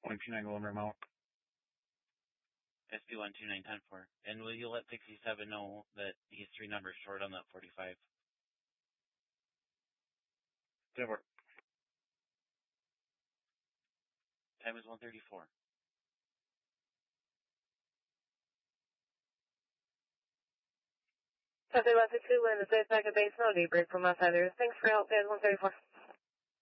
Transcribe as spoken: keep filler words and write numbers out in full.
one two nine Golden Remote. S P one two nine ten four. And will you let sixty-seven know that he's three numbers short on that forty-five? Never. Time is one thirty-four. Southern one six two, land the safe back at base, no debrief from outsiders. Thanks for help, guys, one thirty-four.